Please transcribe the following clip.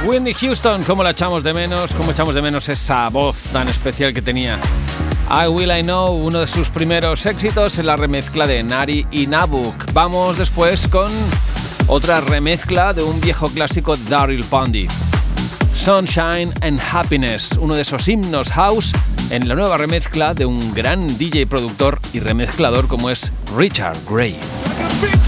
Whitney Houston, cómo la echamos de menos, cómo echamos de menos esa voz tan especial que tenía. I Will I Know, uno de sus primeros éxitos en la remezcla de Nari y Nabuk. Vamos después con otra remezcla de un viejo clásico de Daryl Pondy. Sunshine and Happiness, uno de esos himnos house en la nueva remezcla de un gran DJ productor y remezclador como es Richard Gray.